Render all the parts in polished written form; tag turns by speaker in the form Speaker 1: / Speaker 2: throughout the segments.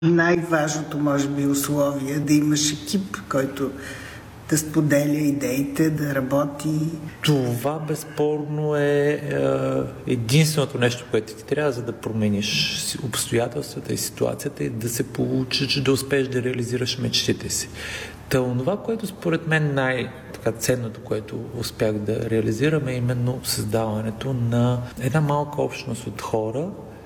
Speaker 1: Най-важното, може би, условие е да имаш екип, който да споделя идеите, да работи.
Speaker 2: Това безспорно е единственото нещо, което ти трябва, за да промениш обстоятелствата и ситуацията, и да се получиш, да успееш да реализираш мечтите си. Това, което според мен най-ценното, което успях да реализирам, е именно създаването на една малка общност от хора,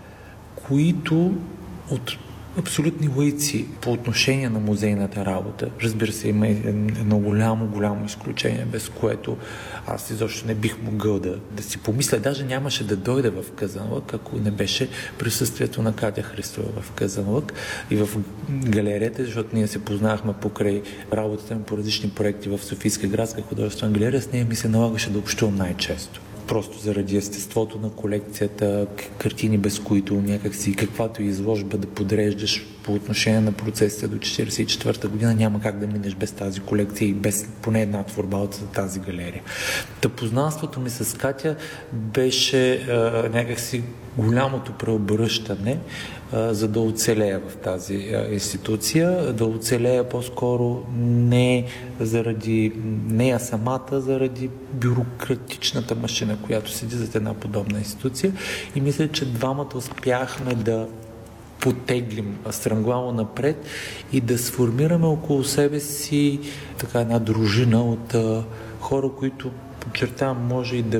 Speaker 2: които от абсолютни лаици по отношение на музейната работа. Разбира се, има едно голямо изключение, без което аз изобщо не бих могъл да си помисля. Даже нямаше да дойда в Казанлък, ако не беше присъствието на Катя Христова в Казанлък и в галерията, защото ние се познахме покрай работата ми по различни проекти в Софийска градска художествена галерия. С нея ми се налагаше да общувам най-често. Просто заради естеството на колекцията, картини, без които някакси каквато изложба да подреждаш по отношение на процесите до 1944 година, няма как да минеш без тази колекция и без поне една творба от тази галерия. Познанството ми с Катя беше някакси голямото преобръщане, за да оцелея в тази институция, да оцелея по-скоро не заради нея самата, заради бюрократичната машина, която седи зад една подобна институция. И мисля, че двамата успяхме да потеглим стремглаво напред и да сформираме около себе си така една дружина от хора, които, подчертавам, може и да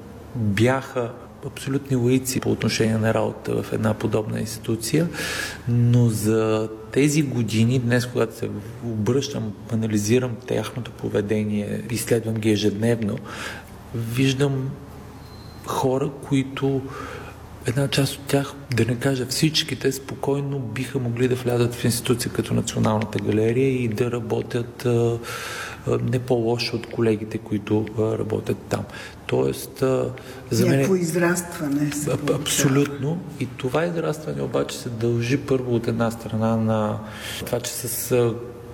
Speaker 2: бяха абсолютни лаици по отношение на работа в една подобна институция, но за тези години, днес, когато се обръщам, анализирам тяхното поведение, изследвам ги ежедневно, виждам хора, които една част от тях, да не кажа всичките, спокойно биха могли да влязат в институция като Националната галерия и да работят не по-лошо от колегите, които работят там. Тоест, за мен...
Speaker 1: Някакво израстване.
Speaker 2: Абсолютно. И това израстване обаче се дължи първо от една страна на това, че с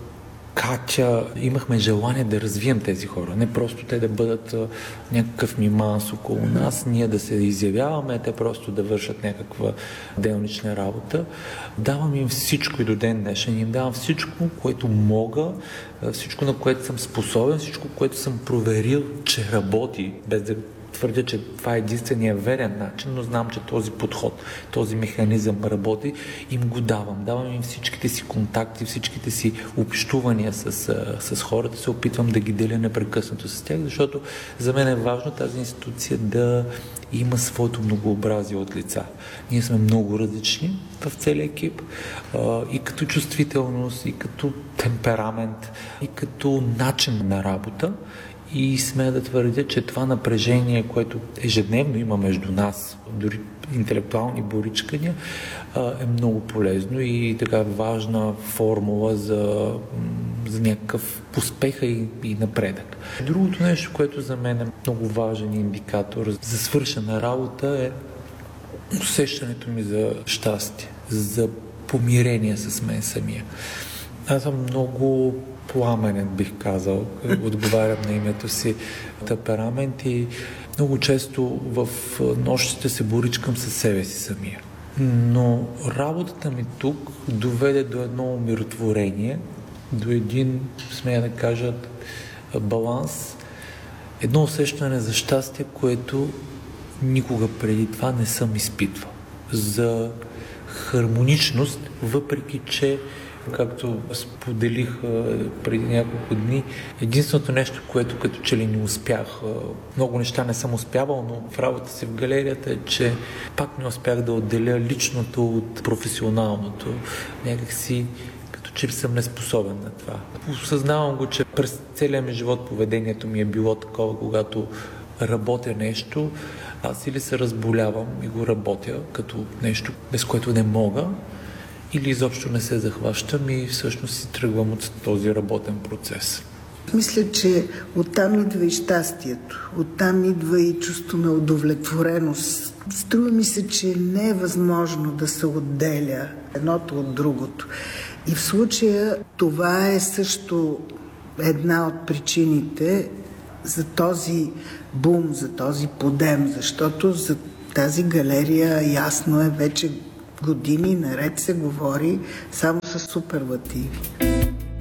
Speaker 2: Катя имахме желание да развием тези хора. Не просто те да бъдат някакъв миманс около нас, ние да се изявяваме, те просто да вършат някаква делнична работа. Давам им всичко и до ден днешен. Им давам всичко, което мога, всичко, на което съм способен, всичко, което съм проверил, че работи, без да твърдя, че това е единствения верен начин, но знам, че този подход, този механизъм работи, им го давам. Давам им всичките си контакти, всичките си общувания с хората, се опитвам да ги деля непрекъснато с тях, защото за мен е важно тази институция да има своето многообразие от лица. Ние сме много различни в целия екип и като чувствителност, и като темперамент, и като начин на работа. И смея да твърдя, че това напрежение, което ежедневно има между нас, дори интелектуални боричкания, е много полезно и така важна формула за някакъв успех и напредък. Другото нещо, което за мен е много важен индикатор за свършена работа, е усещането ми за щастие, за помирение с мен самия. Аз съм много пламенен, бих казал, отговарям на името си, темперамент, и много често в нощите се боричкам със себе си самия. Но работата ми тук доведе до едно умиротворение, до един, смея да кажа, баланс, едно усещане за щастие, което никога преди това не съм изпитвал. За хармоничност, въпреки че, както споделих преди няколко дни, единственото нещо, което като че ли не успях, много неща не съм успявал, но в работа си в галерията е, че пак не успях да отделя личното от професионалното. Някак си като че ли съм неспособен на това. Осъзнавам го, че през целия ми живот поведението ми е било такова, когато работя нещо, аз или се разболявам и го работя като нещо, без което не мога, или изобщо не се захващам и всъщност си тръгвам от този работен процес.
Speaker 1: Мисля, че оттам идва и щастието, оттам идва и чувство на удовлетвореност. Струва ми се, че не е възможно да се отделя едното от другото. И в случая това е също една от причините за този бум, за този подем, защото за тази галерия ясно е вече Години наред се говори само с суперлативи.